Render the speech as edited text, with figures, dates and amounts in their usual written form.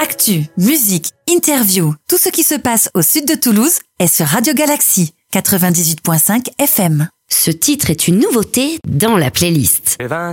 Actu, musique, interview, tout ce qui se passe au sud de Toulouse est sur Radio Galaxy 98.5 FM. Ce titre est une nouveauté dans la playlist.